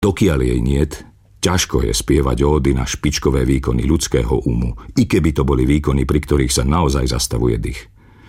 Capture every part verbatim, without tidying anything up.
Dokiaľ jej niet, ťažko je spievať ódy na špičkové výkony ľudského umu, i keby to boli výkony, pri ktorých sa naozaj zastavuje dých.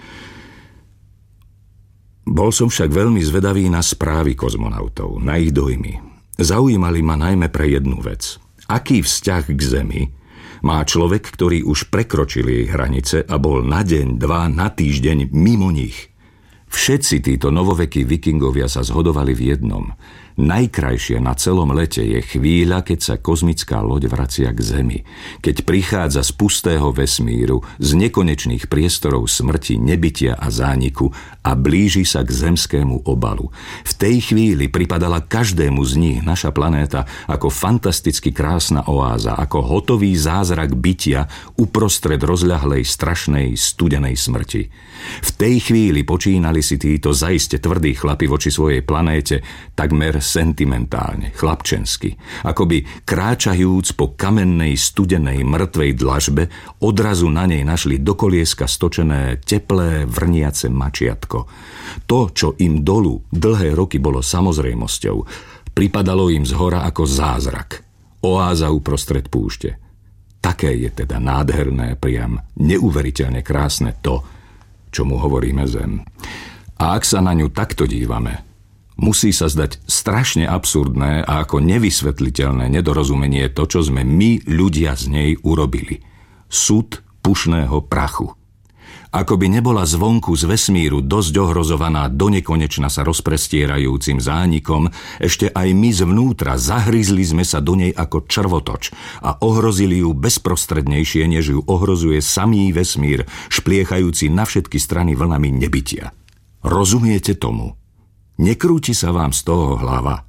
Bol som však veľmi zvedavý na správy kozmonautov, na ich dojmy. Zaujímali ma najmä pre jednu vec. Aký vzťah k Zemi má človek, ktorý už prekročil jej hranice a bol na deň, dva, na týždeň mimo nich? Všetci títo novovekí vikingovia sa zhodovali v jednom. Najkrajšie na celom lete je chvíľa, keď sa kozmická loď vracia k Zemi, keď prichádza z pustého vesmíru, z nekonečných priestorov smrti, nebytia a zániku a blíži sa k zemskému obalu. V tej chvíli pripadala každému z nich naša planéta ako fantasticky krásna oáza, ako hotový zázrak bytia uprostred rozľahlej, strašnej, studenej smrti. V tej chvíli počínali si títo zaiste tvrdí chlapi voči svojej planéte takmer sentimentálne, chlapčensky, akoby kráčajúc po kamennej, studenej, mŕtvej dlažbe, odrazu na nej našli do kolieska stočené, teplé, vrniace mačiatko. To, čo im dolu dlhé roky bolo samozrejmosťou, pripadalo im zhora ako zázrak. Oáza uprostred púšte. Také je teda nádherné, priam neuveriteľne krásne to, čomu hovoríme Zem. A ak sa na ňu takto dívame, musí sa zdať strašne absurdné a ako nevysvetliteľné nedorozumenie to, čo sme my, ľudia, z nej urobili. Sud pušného prachu. Ako by nebola zvonku z vesmíru dosť ohrozovaná donekonečna sa rozprestierajúcim zánikom, ešte aj my zvnútra zahryzli sme sa do nej ako črvotoč a ohrozili ju bezprostrednejšie, než ju ohrozuje samý vesmír, špliechajúci na všetky strany vlnami nebytia. Rozumiete tomu? Nekrúti sa vám z toho hlava?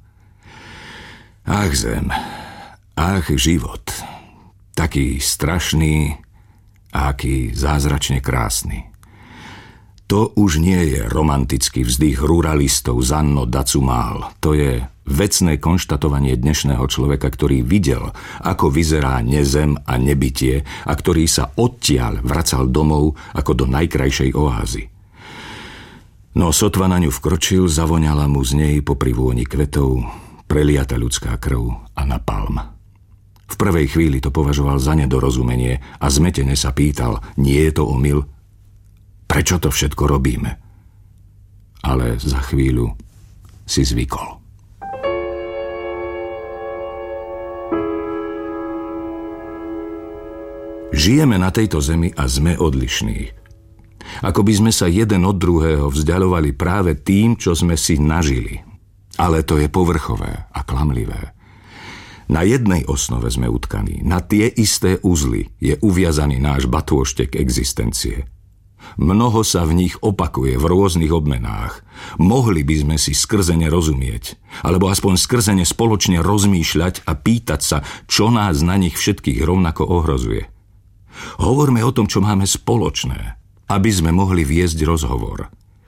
Ach, Zem, ach, život, taký strašný a aký zázračne krásny. To už nie je romantický vzdych ruralistov z Anno Dazumal. To je vecné konštatovanie dnešného človeka, ktorý videl, ako vyzerá nezem a nebytie a ktorý sa odtiaľ vracal domov ako do najkrajšej oázy. No sotva na ňu vkročil, zavoňala mu z nej popri vôni kvetov, preliata ľudská krv a napalm. V prvej chvíli to považoval za nedorozumenie a zmetene sa pýtal, nie je to omyl? Prečo to všetko robíme? Ale za chvíľu si zvykol. Žijeme na tejto zemi a sme odlišní. Ako by sme sa jeden od druhého vzdialovali práve tým, čo sme si nažili. Ale to je povrchové a klamlivé. Na jednej osnove sme utkaní, na tie isté uzly je uviazaný náš batôštek existencie. Mnoho sa v nich opakuje v rôznych obmenách. Mohli by sme si skrzene rozumieť, alebo aspoň skrzene spoločne rozmýšľať a pýtať sa, čo nás na nich všetkých rovnako ohrozuje. Hovorme o tom, čo máme spoločné, aby sme mohli viesť rozhovor.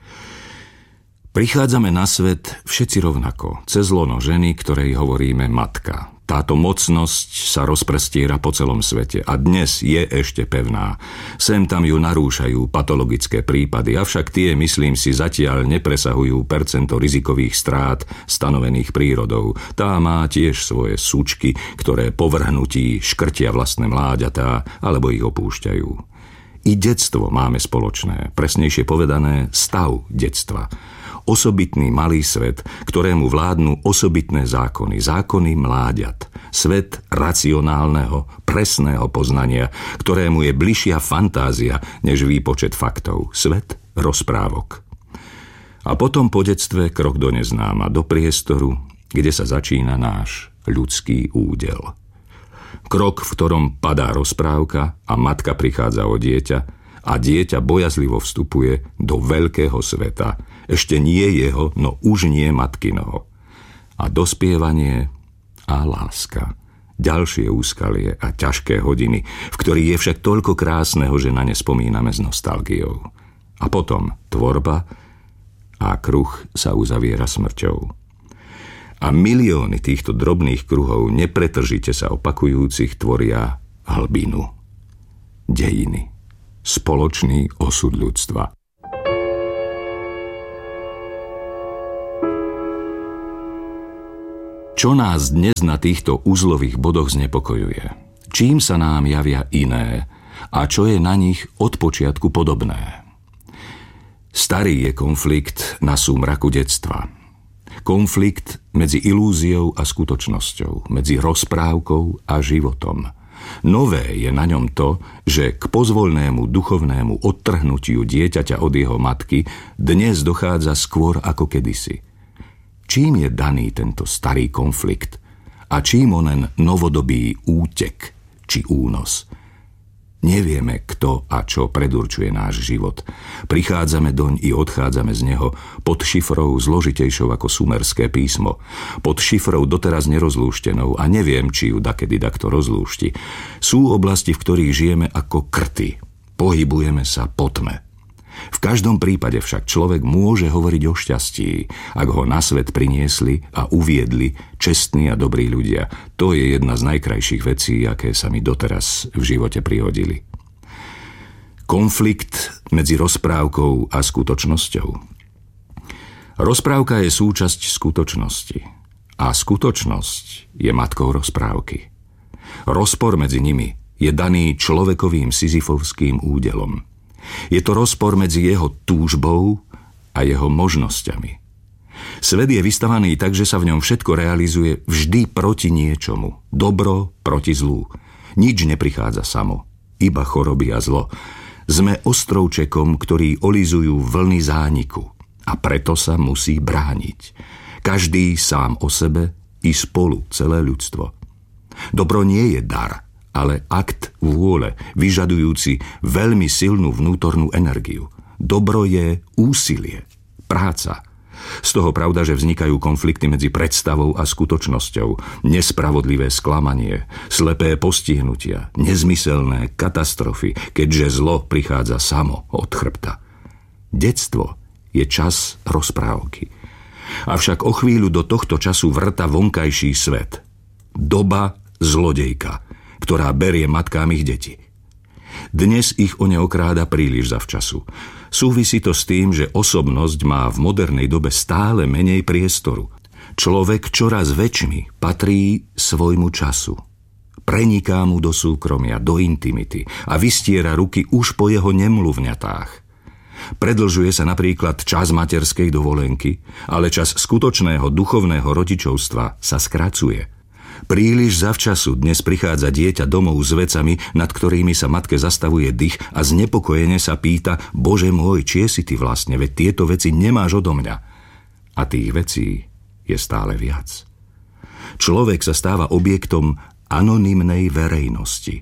Prichádzame na svet všetci rovnako, cez lono ženy, ktorej hovoríme matka. Táto mocnosť sa rozprestiera po celom svete a dnes je ešte pevná. Sem tam ju narúšajú patologické prípady, avšak tie, myslím si, zatiaľ nepresahujú percento rizikových strát stanovených prírodou. Tá má tiež svoje súčky, ktoré po vrhnutí škrtia vlastné mláďatá alebo ich opúšťajú. I detstvo máme spoločné, presnejšie povedané stav detstva. Osobitný malý svet, ktorému vládnu osobitné zákony, zákony mláďat. Svet racionálneho, presného poznania, ktorému je bližšia fantázia, než výpočet faktov. Svet rozprávok. A potom po detstve krok do neznáma, do priestoru, kde sa začína náš ľudský údel. Krok, v ktorom padá rozprávka a matka prichádza o dieťa a dieťa bojazlivo vstupuje do veľkého sveta, ešte nie jeho, no už nie matkinoho. A dospievanie a láska, ďalšie úskalie a ťažké hodiny, v ktorých je však toľko krásneho, že na ne spomíname s nostalgiou. A potom tvorba a kruh sa uzaviera smrťou. A milióny týchto drobných kruhov nepretržite sa opakujúcich tvoria hlbinu. Dejiny. Spoločný osud ľudstva. Čo nás dnes na týchto uzlových bodoch znepokojuje? Čím sa nám javia iné a čo je na nich od počiatku podobné? Starý je konflikt na súmraku detstva. Konflikt medzi ilúziou a skutočnosťou, medzi rozprávkou a životom. Nové je na ňom to, že k pozvoľnému duchovnému odtrhnutiu dieťaťa od jeho matky dnes dochádza skôr ako kedysi. Čím je daný tento starý konflikt a čím onen novodobý útek či únos? Nevieme, kto a čo predurčuje náš život. Prichádzame doň i odchádzame z neho pod šifrou zložitejšou ako sumerské písmo, pod šifrou doteraz nerozlúštenou a neviem, či ju dakedy dakto rozlúšti. Sú oblasti, v ktorých žijeme ako krty. Pohybujeme sa po tme. V každom prípade však človek môže hovoriť o šťastí, ak ho na svet priniesli a uviedli čestní a dobrí ľudia. To je jedna z najkrajších vecí, aké sa mi doteraz v živote prihodili. Konflikt medzi rozprávkou a skutočnosťou. Rozprávka je súčasť skutočnosti a skutočnosť je matkou rozprávky. Rozpor medzi nimi je daný človekovým sizifovským údelom. Je to rozpor medzi jeho túžbou a jeho možnosťami. Svet je vystavaný tak, že sa v ňom všetko realizuje vždy proti niečomu. Dobro proti zlu. Nič neprichádza samo, iba choroby a zlo. Sme ostrovčekom, ktorý olizujú vlny zániku a preto sa musí brániť. Každý sám o sebe i spolu celé ľudstvo. Dobro nie je dar, ale akt vôle, vyžadujúci veľmi silnú vnútornú energiu. Dobro je úsilie, práca. Z toho pravda, že vznikajú konflikty medzi predstavou a skutočnosťou, nespravodlivé sklamanie, slepé postihnutia, nezmyselné katastrofy, keďže zlo prichádza samo od chrbta. Detstvo je čas rozprávky. Avšak o chvíľu do tohto času vrta vonkajší svet. Doba zlodejka, ktorá berie matkám ich deti. Dnes ich o ne okráda príliš zavčasu. Súvisí to s tým, že osobnosť má v modernej dobe stále menej priestoru. Človek čoraz väčšmi patrí svojmu času. Preniká mu do súkromia, do intimity a vystiera ruky už po jeho nemluvňatách. Predlžuje sa napríklad čas materskej dovolenky, ale čas skutočného duchovného rodičovstva sa skracuje. Príliš zavčasu dnes prichádza dieťa domov s vecami, nad ktorými sa matke zastavuje dych a znepokojene sa pýta: Bože môj, čie si ty vlastne, veď tieto veci nemáš odo mňa. A tých vecí je stále viac. Človek sa stáva objektom anonymnej verejnosti.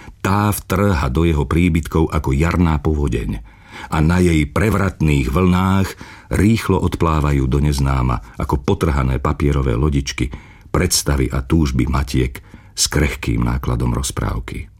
Tá vtrha do jeho príbytkov ako jarná povodeň a na jej prevratných vlnách rýchlo odplávajú do neznáma ako potrhané papierové lodičky predstavy a túžby matiek s krehkým nákladom rozprávky.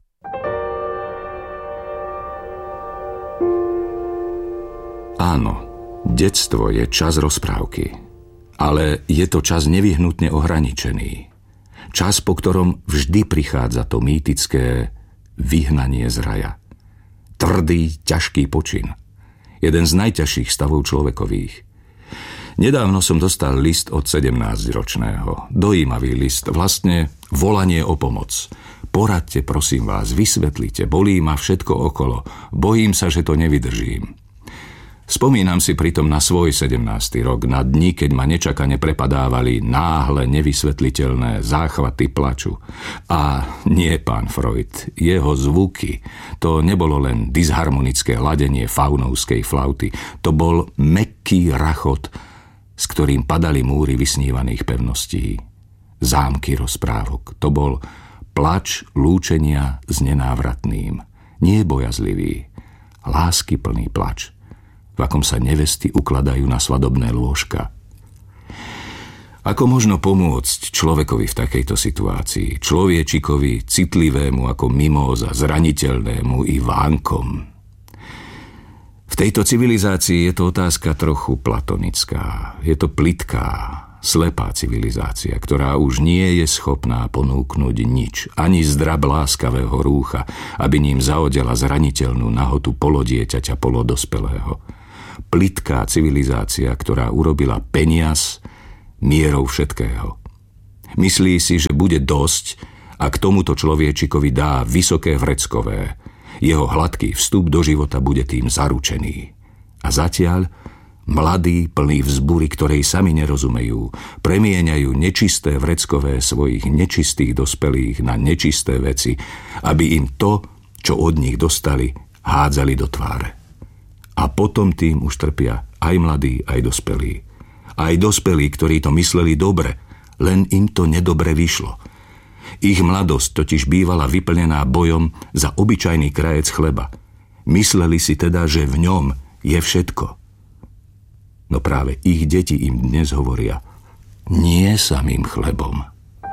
Áno, detstvo je čas rozprávky, ale je to čas nevyhnutne ohraničený. Čas, po ktorom vždy prichádza to mýtické vyhnanie z raja. Tvrdý, ťažký počin. Jeden z najťažších stavov človekových. Nedávno som dostal list od sedemnásťročného. Dojímavý list, vlastne volanie o pomoc. Poradte, prosím vás, vysvetlite, bolí ma všetko okolo. Bojím sa, že to nevydržím. Spomínam si pritom na svoj sedemnásty rok, na dni, keď ma nečakane prepadávali náhle nevysvetliteľné záchvaty plaču. A nie pán Freud, jeho zvuky, to nebolo len disharmonické ladenie faunovskej flauty, to bol mäkký rachot, s ktorým padali múry vysnívaných pevností. Zámky rozprávok. To bol plač lúčenia s nenávratným. Nie bojazlivý, láskyplný plač, v akom sa nevesty ukladajú na svadobné lôžka. Ako možno pomôcť človekovi v takejto situácii? Človečikovi citlivému ako mimóza, zraniteľnému i vánkom. V tejto civilizácii je to otázka trochu platonická. Je to plitká, slepá civilizácia, ktorá už nie je schopná ponúknuť nič, ani zdrab láskavého rúcha, aby ním zaodela zraniteľnú nahotu polodieťaťa, polodospelého. Plitká civilizácia, ktorá urobila peniaz mierou všetkého. Myslí si, že bude dosť, ak tomuto človečikovi dá vysoké vreckové. Jeho hladký vstup do života bude tým zaručený. A zatiaľ mladí, plní vzbury, ktorej sami nerozumejú, premieňajú nečisté vreckové svojich nečistých dospelých na nečisté veci, aby im to, čo od nich dostali, hádzali do tváre. A potom tým už trpia aj mladí, aj dospelí. Aj dospelí, ktorí to mysleli dobre, len im to nedobre vyšlo. Ich mladosť totiž bývala vyplnená bojom za obyčajný krajec chleba. Mysleli si teda, že v ňom je všetko. No práve ich deti im dnes hovoria: nie samým chlebom.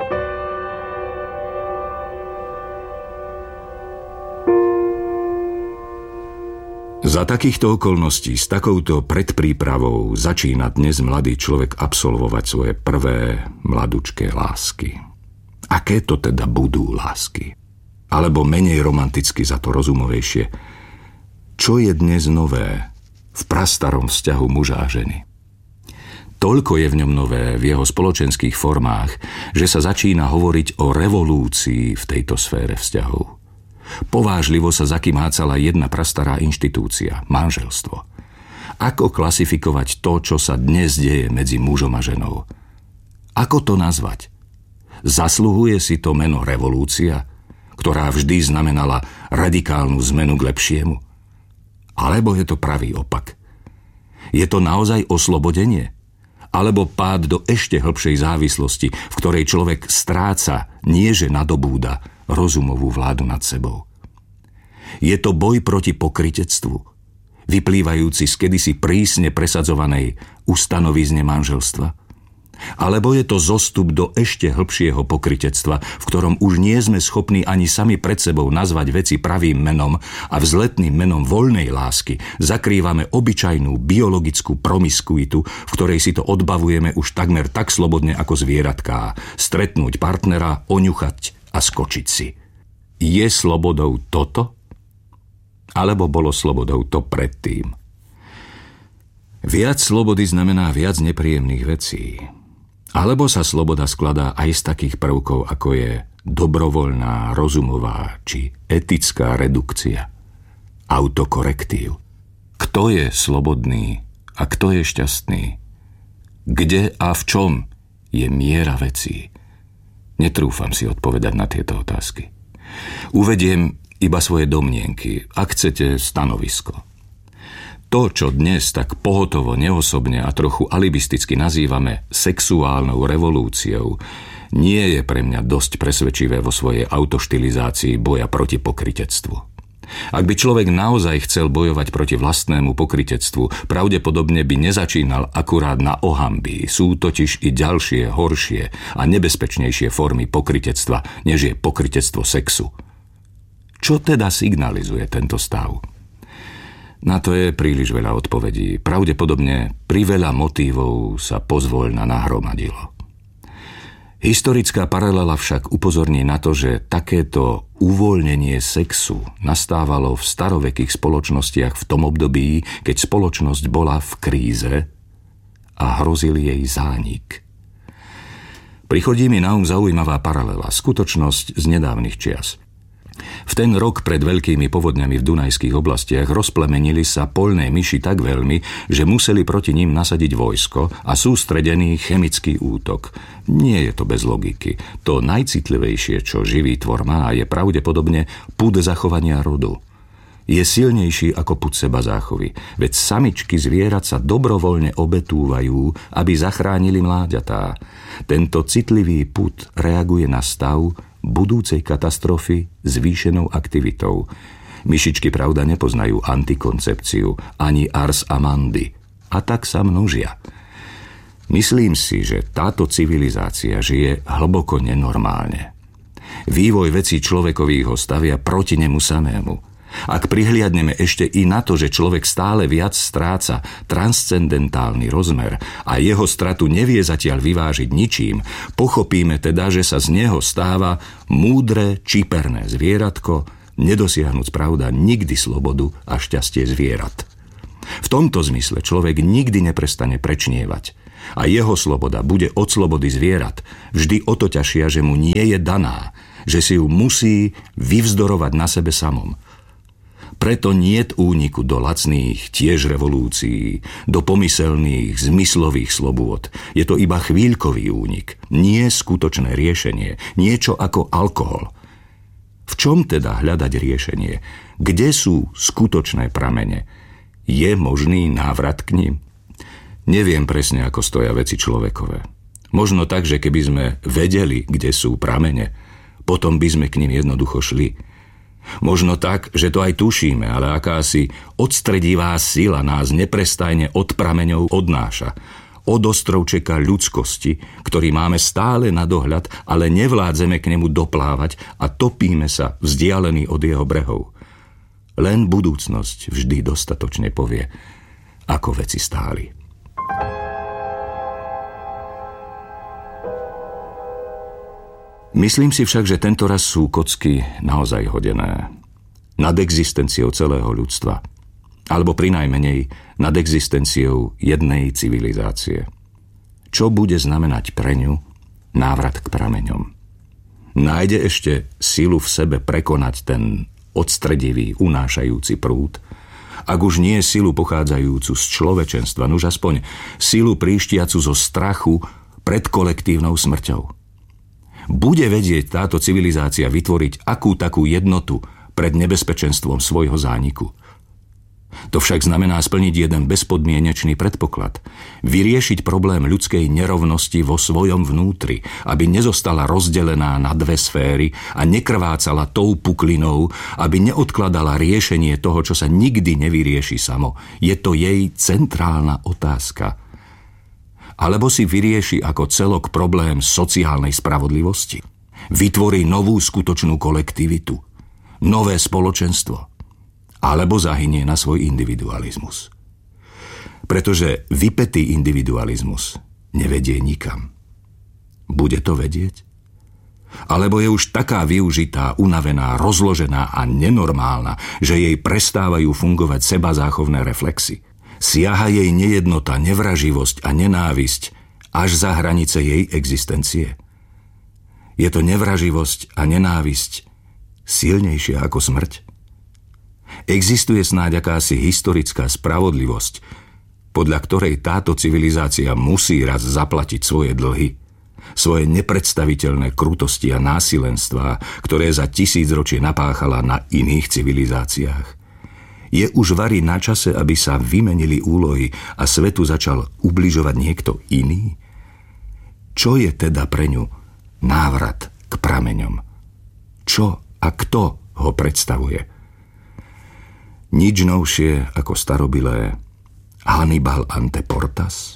Za takýchto okolností, s takouto predprípravou začína dnes mladý človek absolvovať svoje prvé mladučké lásky. Aké to teda budú lásky? Alebo menej romanticky, za to rozumovejšie, čo je dnes nové v prastarom vzťahu muža a ženy? Toľko je v ňom nové v jeho spoločenských formách, že sa začína hovoriť o revolúcii v tejto sfére vzťahov. Povážlivo sa zakymácala jedna prastará inštitúcia, manželstvo. Ako klasifikovať to, čo sa dnes deje medzi mužom a ženou? Ako to nazvať? Zasluhuje si to meno revolúcia, ktorá vždy znamenala radikálnu zmenu k lepšiemu? Alebo je to pravý opak? Je to naozaj oslobodenie? Alebo pád do ešte hlbšej závislosti, v ktorej človek stráca, nie že nadobúda, rozumovú vládu nad sebou? Je to boj proti pokrytectvu, vyplývajúci z kedysi prísne presadzovanej ustanovizne manželstva? Alebo je to zostup do ešte hlbšieho pokrytectva, v ktorom už nie sme schopní ani sami pred sebou nazvať veci pravým menom a vzletným menom voľnej lásky zakrývame obyčajnú biologickú promiskuitu, v ktorej si to odbavujeme už takmer tak slobodne ako zvieratká, stretnúť partnera, oňuchať a skočiť si. Je slobodou toto? Alebo bolo slobodou to predtým? Viac slobody znamená viac nepríjemných vecí. Alebo sa sloboda skladá aj z takých prvkov, ako je dobrovoľná, rozumová či etická redukcia, autokorektív. Kto je slobodný a kto je šťastný? Kde a v čom je miera vecí? Netrúfam si odpovedať na tieto otázky. Uvediem iba svoje domnienky, ak chcete stanovisko. To, čo dnes tak pohotovo, neosobne a trochu alibisticky nazývame sexuálnou revolúciou, nie je pre mňa dosť presvedčivé vo svojej autoštilizácii boja proti pokrytectvu. Ak by človek naozaj chcel bojovať proti vlastnému pokrytectvu, pravdepodobne by nezačínal akurát na ohambii. Sú totiž i ďalšie, horšie a nebezpečnejšie formy pokrytectva, než je pokrytectvo sexu. Čo teda signalizuje tento stav? Na to je príliš veľa odpovedí. Pravdepodobne priveľa motívov sa pozvoľna nahromadilo. Historická paralela však upozorní na to, že takéto uvoľnenie sexu nastávalo v starovekých spoločnostiach v tom období, keď spoločnosť bola v kríze a hrozil jej zánik. Prichodí mi na um zaujímavá paralela, skutočnosť z nedávnych čias. V ten rok pred veľkými povodňami v dunajských oblastiach rozplemenili sa poľné myši tak veľmi, že museli proti ním nasadiť vojsko a sústredený chemický útok. Nie je to bez logiky. To najcitlivejšie, čo živý tvor má, je pravdepodobne pud zachovania rodu. Je silnejší ako pud seba záchovy, veď samičky zvierat sa dobrovoľne obetúvajú, aby zachránili mláďatá. Tento citlivý pud reaguje na stav budúcej katastrofy zvýšenou aktivitou. Myšičky pravda nepoznajú antikoncepciu ani ars amandi a tak sa množia. Myslím si, že táto civilizácia žije hlboko nenormálne. Vývoj vecí človekových ho stavia proti nemu samému. Ak prihliadneme ešte i na to, že človek stále viac stráca transcendentálny rozmer a jeho stratu nevie zatiaľ vyvážiť ničím, pochopíme teda, že sa z neho stáva múdre, čiperné zvieratko, nedosiahnuc pravda nikdy slobodu a šťastie zvierat. V tomto zmysle človek nikdy neprestane prečnievať a jeho sloboda bude od slobody zvierat vždy o to ťažšia, že mu nie je daná, že si ju musí vyvzdorovať na sebe samom. Preto niet úniku do lacných tiež revolúcií, do pomyselných zmyslových slobôd. Je to iba chvíľkový únik, nie skutočné riešenie, niečo ako alkohol. V čom teda hľadať riešenie? Kde sú skutočné pramene? Je možný návrat k nim? Neviem presne, ako stoja veci človekové. Možno tak, že keby sme vedeli, kde sú pramene, potom by sme k nim jednoducho šli. Možno tak, že to aj tušíme, ale akási odstredivá sila nás neprestajne od prameňov odnáša. Od ostrovčeka ľudskosti, ktorý máme stále na dohľad, ale nevládzeme k nemu doplávať a topíme sa vzdialení od jeho brehov. Len budúcnosť vždy dostatočne povie, ako veci stáli. Myslím si však, že tento raz sú kocky naozaj hodené nad existenciou celého ľudstva, alebo prinajmenej nad existenciou jednej civilizácie. Čo bude znamenať pre ňu návrat k prameňom? Nájde ešte silu v sebe prekonať ten odstredivý, unášajúci prúd? Ak už nie silu pochádzajúcu z človečenstva, nuž aspoň silu príštiacu zo strachu pred kolektívnou smrťou. Bude vedieť táto civilizácia vytvoriť akú takú jednotu pred nebezpečenstvom svojho zániku? To však znamená splniť jeden bezpodmienečný predpoklad. Vyriešiť problém ľudskej nerovnosti vo svojom vnútri, aby nezostala rozdelená na dve sféry a nekrvácala tou puklinou, aby neodkladala riešenie toho, čo sa nikdy nevyrieši samo. Je to jej centrálna otázka. Alebo si vyrieši ako celok problém sociálnej spravodlivosti. Vytvorí novú skutočnú kolektivitu, nové spoločenstvo. Alebo zahynie na svoj individualizmus. Pretože vypätý individualizmus nevedie nikam. Bude to vedieť? Alebo je už taká využitá, unavená, rozložená a nenormálna, že jej prestávajú fungovať sebazáchovné reflexy. Siaha jej nejednota, nevraživosť a nenávisť až za hranice jej existencie. Je to nevraživosť a nenávisť silnejšia ako smrť? Existuje snáď akási historická spravodlivosť, podľa ktorej táto civilizácia musí raz zaplatiť svoje dlhy, svoje nepredstaviteľné krutosti a násilenstvá, ktoré za tisícročie napáchala na iných civilizáciách. Je už vari na čase, aby sa vymenili úlohy a svetu začal ubližovať niekto iný? Čo je teda pre ňu návrat k prameňom? Čo a kto ho predstavuje? Nič novšie ako starobilé Hannibal ante Portas?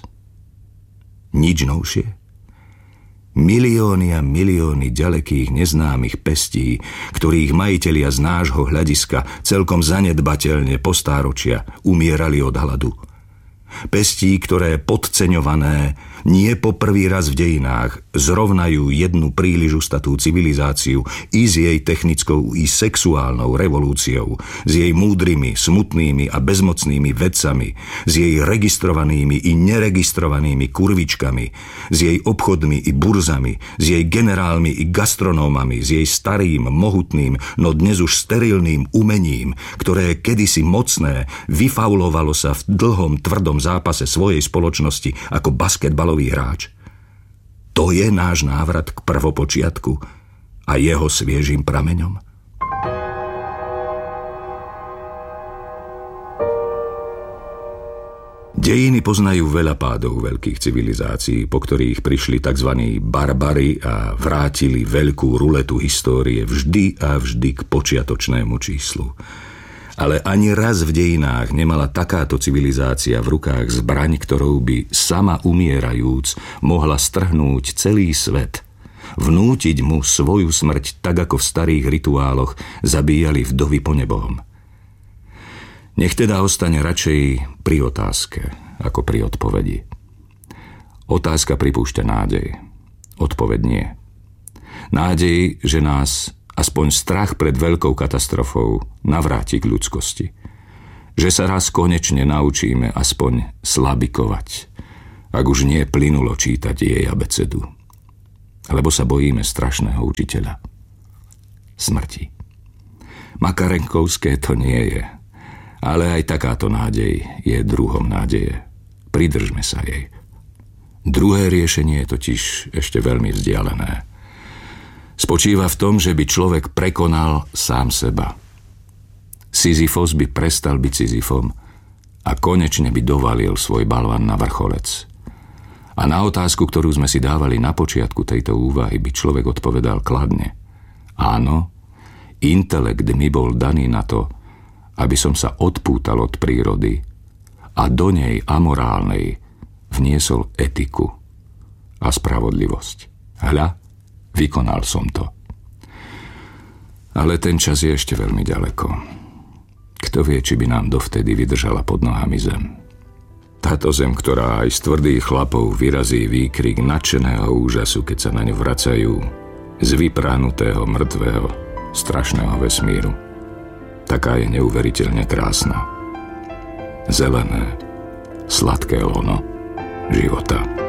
Nič novšie? Milióny a milióny ďalekých neznámych pestí, ktorých majitelia z nášho hľadiska celkom zanedbateľne po stáročia umierali od hladu. Pestí, ktoré podceňované nie po prvý raz v dejinách zrovnajú jednu príliš ustatú civilizáciu i s jej technickou i sexuálnou revolúciou, s jej múdrymi, smutnými a bezmocnými vedcami, s jej registrovanými i neregistrovanými kurvičkami, s jej obchodmi i burzami, s jej generálmi i gastronómami, s jej starým, mohutným, no dnes už sterilným umením, ktoré kedysi mocné vyfaulovalo sa v dlhom, tvrdom zápase svojej spoločnosti ako basketbalový hráč. To je náš návrat k prvopočiatku a jeho sviežým prameňom. Dejiny poznajú veľa pádov veľkých civilizácií, po ktorých prišli tzv. Barbari a vrátili veľkú ruletu histórie vždy a vždy k počiatočnému číslu. Ale ani raz v dejinách nemala takáto civilizácia v rukách zbraň, ktorou by sama umierajúc mohla strhnúť celý svet, vnútiť mu svoju smrť tak, ako v starých rituáloch zabíjali vdovy po nebohom. Nech teda ostane radšej pri otázke, ako pri odpovedi. Otázka pripúšťa nádej, odpoveď nie. Nádej, že nás aspoň strach pred veľkou katastrofou navráti k ľudskosti. že sa raz konečne naučíme aspoň slabikovať, ak už nie plynulo čítať jej abecedu. Lebo sa bojíme strašného učiteľa. Smrti. Makarenkovské to nie je, ale aj takáto nádej je druhom nádeje. Pridržme sa jej. Druhé riešenie je totiž ešte veľmi vzdialené. Spočíva v tom, že by človek prekonal sám seba. Sisyfos by prestal byť Sisyfom a konečne by dovalil svoj balvan na vrcholec. A na otázku, ktorú sme si dávali na počiatku tejto úvahy, by človek odpovedal kladne. Áno, intelekt mi bol daný na to, aby som sa odpútal od prírody a do nej amorálnej vniesol etiku a spravodlivosť. Hľa, vykonal som to. Ale ten čas je ešte veľmi ďaleko. Kto vie, či by nám dovtedy vydržala pod nohami zem. Táto zem, ktorá aj z tvrdých chlapov vyrazí výkrik nadšeného úžasu, keď sa na ňu vracajú z vypránutého mŕtvého strašného vesmíru. Taká je neuveriteľne krásna. Zelené, sladké lono života.